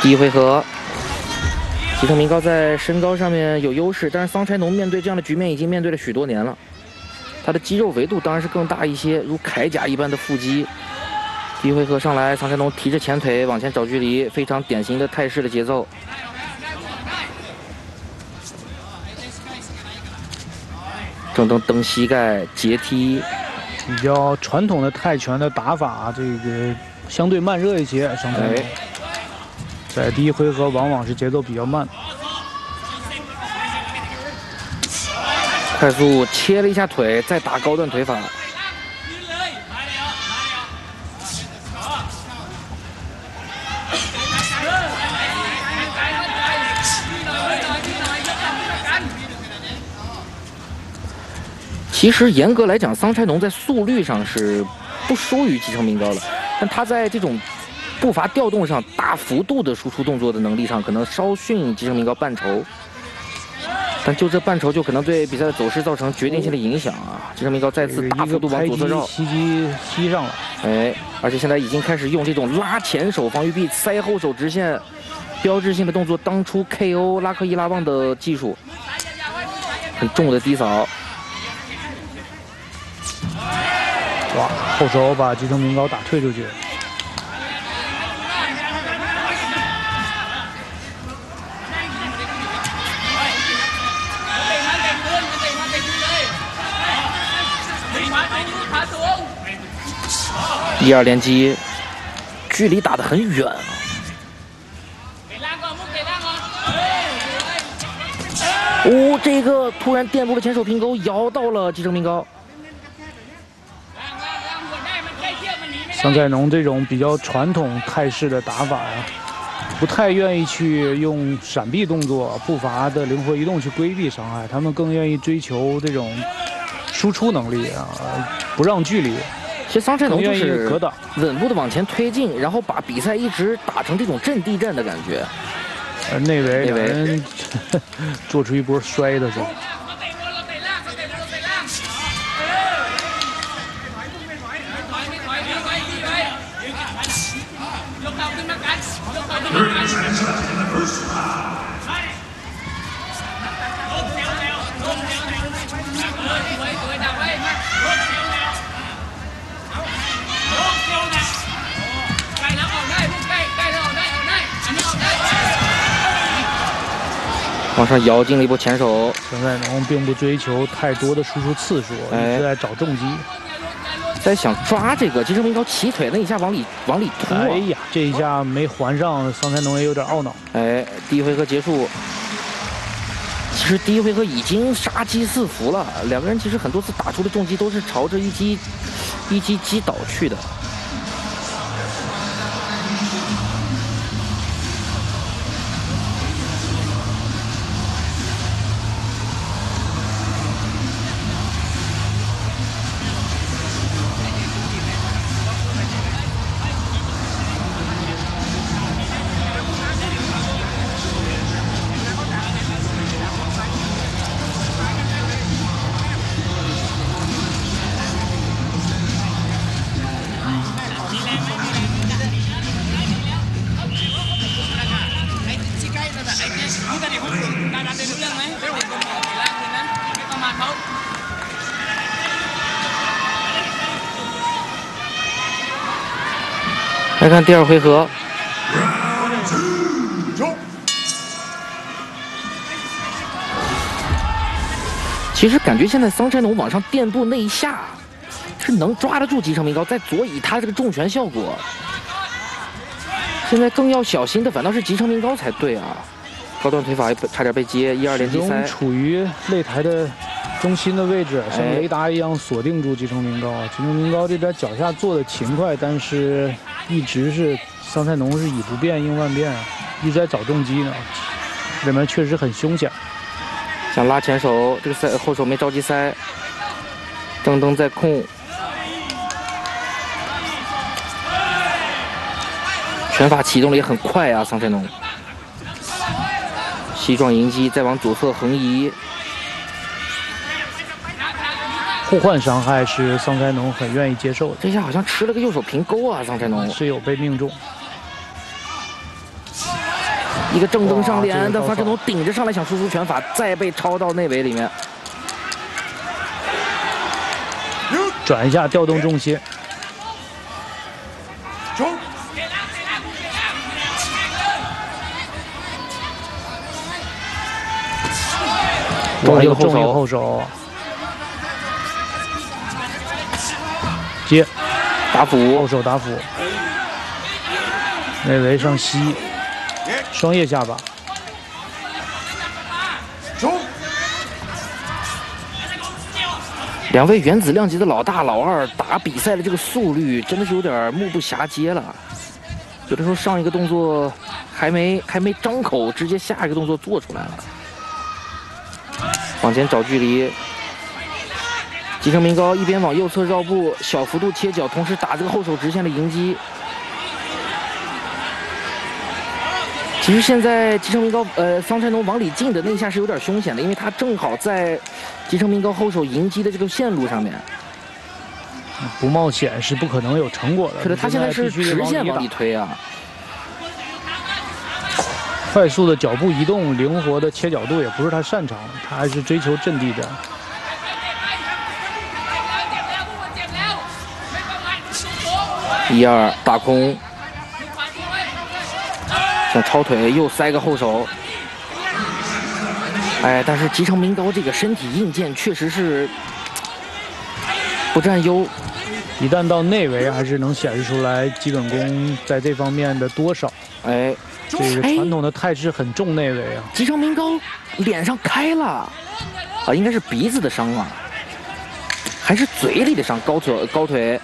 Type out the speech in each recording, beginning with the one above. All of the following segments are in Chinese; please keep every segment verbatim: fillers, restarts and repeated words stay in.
第一回合，吉藤明高在身高上面有优势，但是桑柴农面对这样的局面已经面对了许多年了。他的肌肉维度当然是更大一些，如铠甲一般的腹肌。第一回合上来，桑柴农提着前腿往前找距离，非常典型的泰式的节奏。正蹬蹬膝盖截踢， 比较传统的泰拳的打法，这个相对慢热一些。桑柴农在第一回合往往是节奏比较慢。 快速切了一下腿，再打高段腿法。其实严格来讲，桑柴农在速率上是不输于吉成明高的，但他在这种步伐调动上、大幅度的输出动作的能力上，可能稍逊吉成明高半筹。 但就这半筹就可能对比赛的走势造成决定性的影响啊！吉成明高再次大幅度往左侧绕， 袭击吸上了， 哎，而且现在已经开始用这种拉前手防御臂、塞后手直线，标志性的动作，当初 K O 拉克伊拉旺的技术，很重的低扫。 哇，后手把吉成明高打退出去。 一二连击，距离打得很远啊！哦，这个突然垫入了前手平勾，摇到了吉成明高。 桑柴农这种比较传统泰式的打法呀，不太愿意去用闪避动作、步伐的灵活移动去规避伤害，他们更愿意追求这种输出能力啊，不让距离。 其实桑柴农就是格挡， 稳步的往前推进，然后把比赛一直打成这种阵地战的感觉。 呃，内围两人做出一波摔的是。 往上摇进了一波前手， 桑柴农并不追求太多的输出次数， 哎、 一直在找重击， 在想抓这个吉成明高起腿那一下往里往里突、啊。 哎呀，这一下没还上，桑柴农也有点懊恼。 哎，第一回合结束，其实第一回合已经杀机四伏了，两个人其实很多次打出的重击都是朝着一击一击击倒去的。 来看第二回合，其实感觉现在桑柴农往上垫步那一下是能抓得住吉成明高，在左以他这个重拳效果，现在更要小心的反倒是吉成明高才对啊！高段腿法差点被接，一二连击塞， 处于擂台的中心的位置，像雷达一样锁定住吉成明高。吉成明高这边脚下做的勤快，但是一直是。 桑柴农是以不变应万变啊，一直在找重击呢，里面确实很凶险。 想拉前手，这个塞后手没着急塞，正蹬在控，拳法启动的也很快啊，桑柴农。膝撞迎击，再往左侧横移， 互换伤害是桑柴农很愿意接受的。 这下好像吃了个右手平勾啊，桑柴农是有被命中。 一个正蹬上脸，但方振东顶着上来想输出拳法，再被抄到内围里面。 转一下，调动重心。 中一个中一个后手，接打俯， 后手打俯，内围上膝，双叶下巴。 两位原子量级的老大老二打比赛的这个速率真的是有点目不暇接了，有的时候上一个动作还没还没张口，直接下一个动作做出来了。往前找距离，吉成明高一边往右侧绕步，小幅度切角，同时打这个后手直线的迎击。其实现在吉成明高呃桑柴农往里进的那一下是有点凶险的，因为他正好在吉成明高后手迎击的这个线路上面。 不冒险是不可能有成果的。 是的，他现在是直线往里推啊。 快速的脚步移动，灵活的切角度也不是他擅长，他还是追求阵地战。 一二打空，想抄腿又塞个后手。哎，但是吉成明高这个身体硬件确实是不占优。 一旦到内围，还是能显示出来基本功在这方面的多少。 哎。 这个传统的泰式很重内围啊！ 吉成明高脸上开了，啊，应该是鼻子的伤啊，还是嘴里的伤？高腿高腿，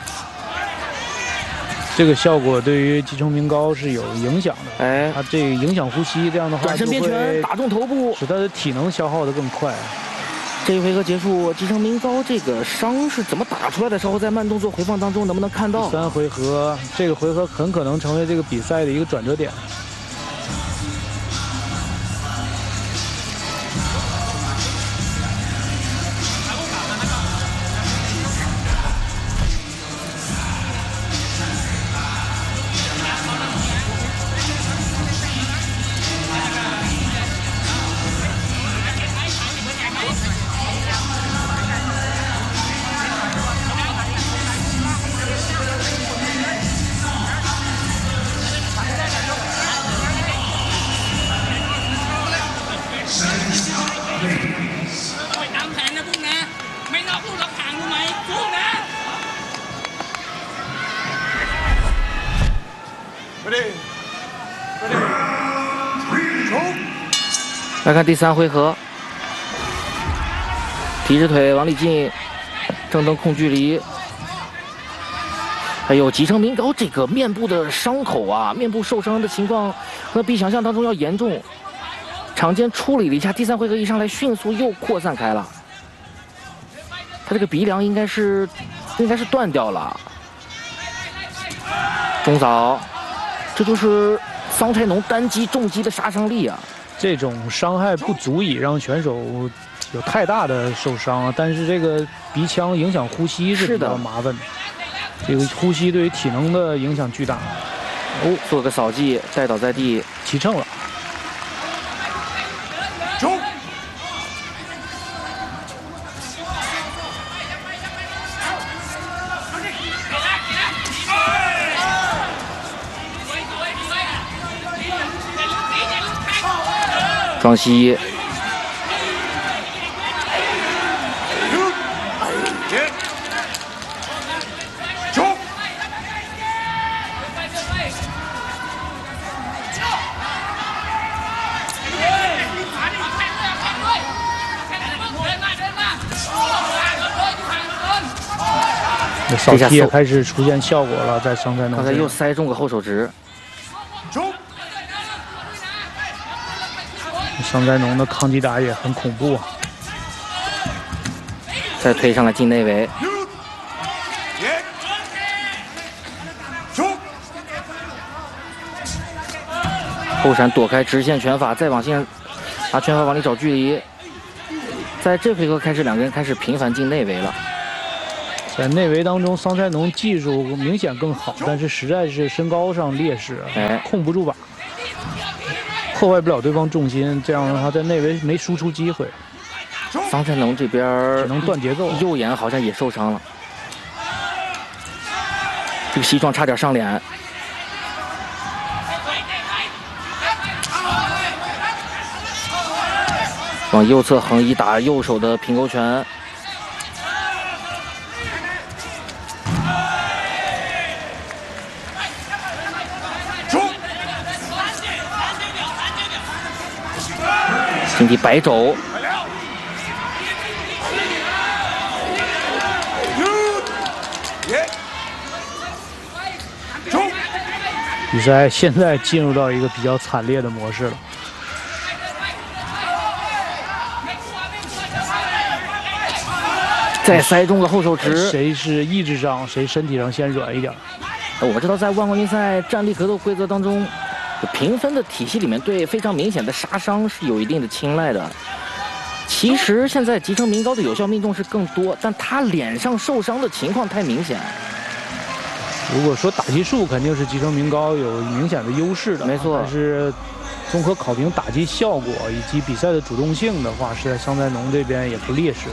这个效果对于吉成明高是有影响的。 哎， 他这个影响呼吸，这样的话转身变拳打中头部， 使他的体能消耗的更快。 这一回合结束，吉成明高这个伤是怎么打出来的？稍后在慢动作回放当中能不能看到？ 第三回合，这个回合很可能成为这个比赛的一个转折点。 来看第三回合，提着腿往里进，正蹬控距离。还有吉成明高这个面部的伤口啊，面部受伤的情况可能比想象当中要严重。场间处理了一下，第三回合一上来迅速又扩散开了。他这个鼻梁应该是应该是断掉了。中扫，这就是桑柴农单击重击的杀伤力啊！ 这种伤害不足以让选手有太大的受伤啊，但是这个鼻腔影响呼吸是比较麻烦的。这个呼吸对于体能的影响巨大。 哦，做个扫技，带倒在地， 起乘了。 中。 双膝， 中。 扫踢也开始出现效果了，在桑柴农。 刚才又塞中个后手直。 中。 桑柴农的抗击打也很恐怖啊！ 再推上来进内围，后闪躲开直线拳法，再往线拿拳法往里找距离。在这回合开始，两个人开始频繁进内围了。 在内围当中，桑柴农技术明显更好，但是实在是身高上劣势， 哎， 控不住把。 破坏不了对方重心，这样的话在内围没输出机会。 桑菜农这边只能断节奏， 右眼好像也受伤了。这个西壮差点上脸。往右侧横移打右手的平勾拳。形体摆肘。 比赛现在进入到一个比较惨烈的模式了。 再塞中个后手直， 谁是意志上，谁身体上先软一点？ 我们知道，在万冠军赛站立格斗规则当中，评分的体系里面对非常明显的杀伤是有一定的青睐的。其实现在吉成明高的有效命中是更多，但他脸上受伤的情况太明显。 如果说打击数肯定是吉成明高有明显的优势的， 没错。 但是综合考评打击效果以及比赛的主动性的话，是在桑菜农这边也不劣势。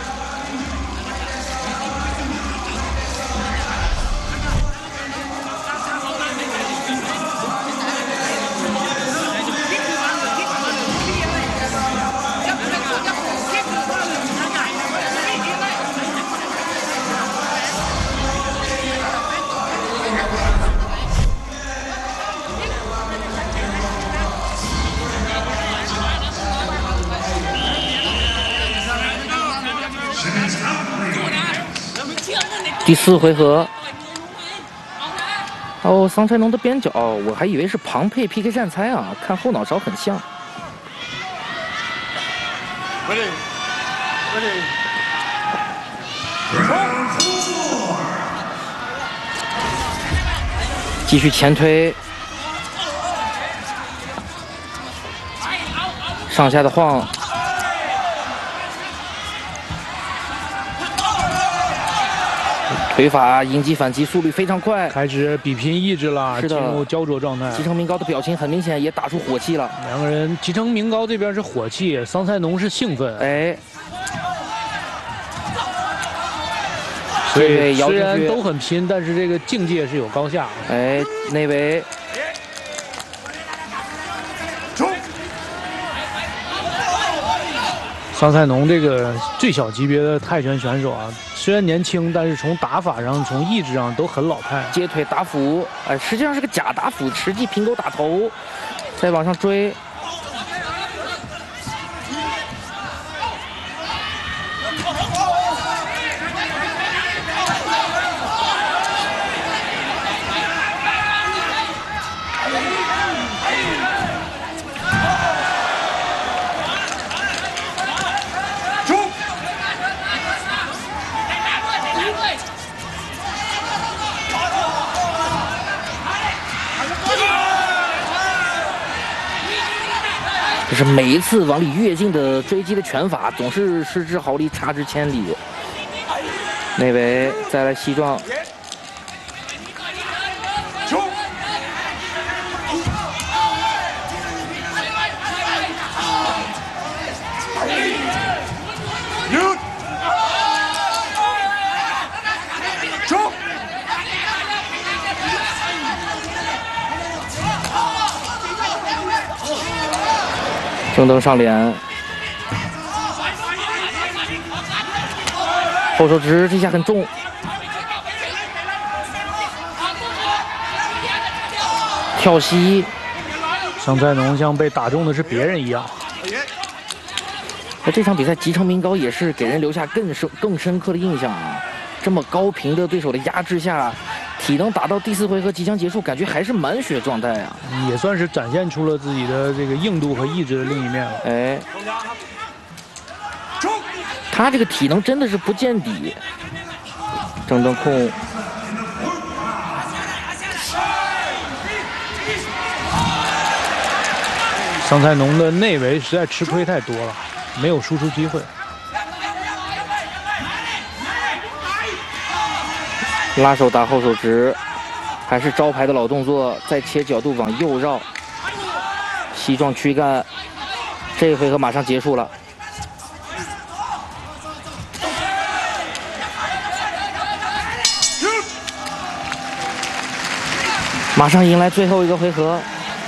第四回合，哦，桑菜农的边角，哦，我还以为是庞佩 P K 战猜啊，看后脑勺很像。继续前推，上下的晃。腿法迎击反击速率非常快， 开始比拼意志了，进入焦灼状态。 吉成明高的表情很明显，也打出火气了。 两个人，吉成明高这边是火气，桑菜农是兴奋。 哎， 所以虽然都很拼，但是这个境界是有高下。 哎，内围。 桑菜农这个最小级别的泰拳选手啊，虽然年轻，但是从打法上、从意志上都很老派。 接腿打腹，哎，实际上是个假打腹，实际平勾打头，再往上追。就是每一次往里跃进的追击的拳法，总是失之毫厘，差之千里。内围再来西撞，正蹬上脸，后手直，这下很重。跳膝， 桑菜农像被打中的是别人一样。 那这场比赛吉成明高也是给人留下更深更深刻的印象啊！这么高频的对手的压制下，体能打到第四回合即将结束，感觉还是满血状态啊！ 也算是展现出了自己的这个硬度和意志的另一面了。 哎，他这个体能真的是不见底。正蹬控， 桑菜农的内围实在吃亏太多了，没有输出机会。 拉手打后手直，还是招牌的老动作，再切角度往右绕， 西撞躯干，这一回合马上结束了。马上迎来最后一个回合，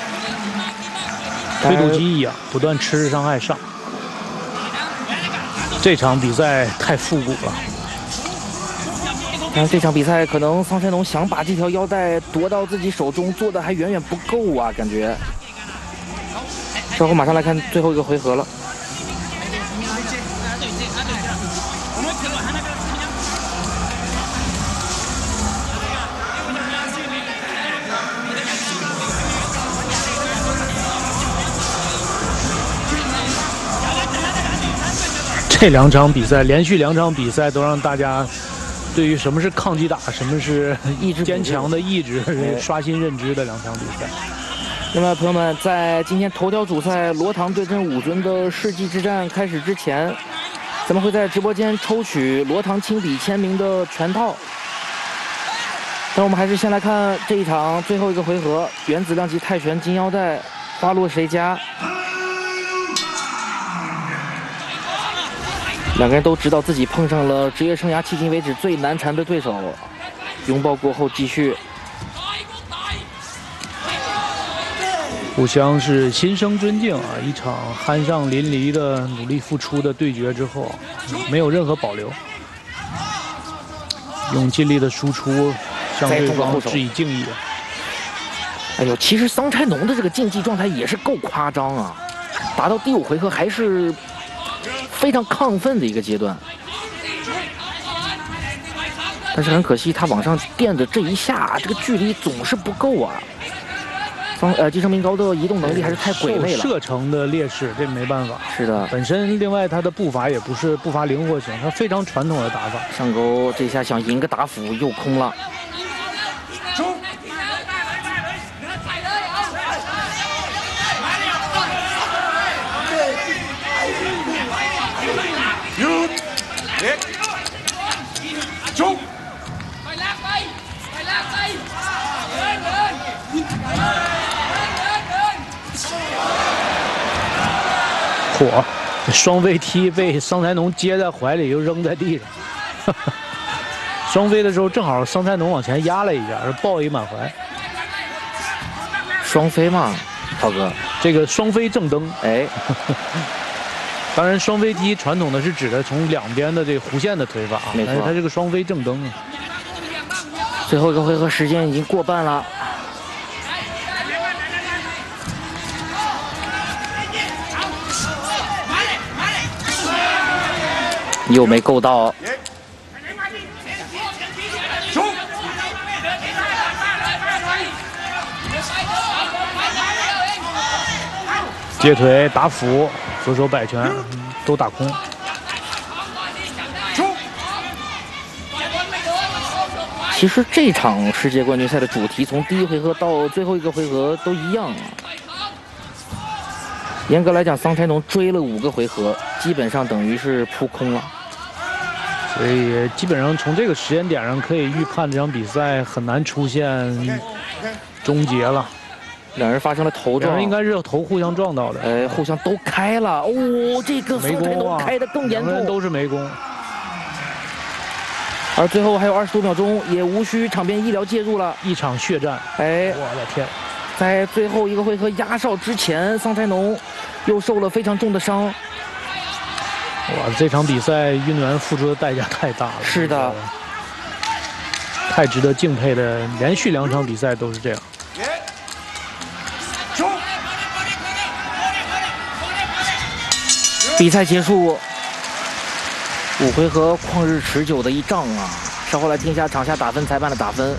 推土机一样，不断吃伤害上。这场比赛太复古了。 但是这场比赛可能桑山农想把这条腰带夺到自己手中，做的还远远不够啊，感觉。稍后马上来看最后一个回合了。 这两场比赛，连续两场比赛都让大家对于什么是抗击打，什么是意志坚强的意志刷新认知的两场比赛。 那么，朋友们，在今天头条主赛罗唐对阵武尊的世纪之战开始之前，咱们会在直播间抽取罗唐亲笔签名的全套。但我们还是先来看这一场最后一个回合，原子量级泰拳金腰带花落谁家？两个人都知道自己碰上了职业生涯迄今为止最难缠的对手，拥抱过后继续。 互相是心生尊敬啊！一场酣畅淋漓的努力付出的对决之后，没有任何保留，用尽力的输出向对方致以敬意。 哎呦，其实桑柴农的这个竞技状态也是够夸张啊！打到第五回合还是非常亢奋的一个阶段，但是很可惜，他往上垫的这一下，这个距离总是不够啊。方呃，继承明高的移动能力还是太鬼魅了， 射程的劣势，这没办法。 是的， 本身另外他的步伐也不是步伐灵活型，他非常传统的打法。 上勾这下想赢个打斧又空了。 火，双飞踢被桑柴农接在怀里，又扔在地上。双飞的时候，正好桑柴农往前压了一下，抱一满怀。 双飞嘛，涛哥， 这个双飞正蹬， 哎， 当然双飞踢传统的是指的从两边的这个弧线的推法啊， 没错， 但是他这个双飞正蹬啊。 最后一个回合时间已经过半了。又没够到， 接腿打斧，左手摆拳都打空。 其实这场世界冠军赛的主题从第一回合到最后一个回合都一样啊。严格来讲，桑柴农追了五个回合，基本上等于是扑空了。 所以基本上从这个时间点上可以预判，这场比赛很难出现终结了。 两人发生了头撞， 两人应该是头互相撞到的， 哎，互相都开了。哦，这个没功啊， 开的更严重， 两人都是没功。 而最后还有二十多秒钟，也无需场边医疗介入了， 一场血战。 哎， 我的天！ 在最后一个回合压哨之前，桑柴农又受了非常重的伤。 哇，这场比赛运动员付出的代价太大了。 是的， 太值得敬佩的，连续两场比赛都是这样。 比赛结束，五回合旷日持久的一仗啊！稍后来听一下场下打分裁判的打分。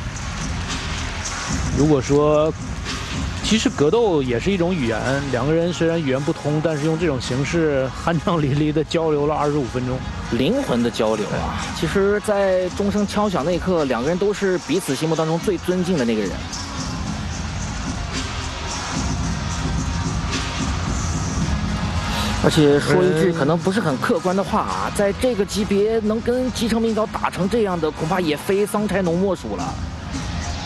如果说，其实格斗也是一种语言，两个人虽然语言不通，但是用这种形式酣畅淋漓的交流了二十五分钟， 灵魂的交流啊！其实，在钟声敲响那一刻，两个人都是彼此心目当中最尊敬的那个人。而且说一句可能不是很客观的话啊，在这个级别能跟吉成明早打成这样的，恐怕也非桑柴农莫属了。